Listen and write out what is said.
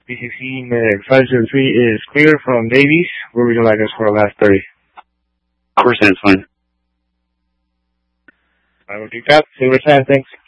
B16 503 is clear from Davies. Where would you like us for the last 30? 100% is fine. I will take that. Say what's that. Thanks.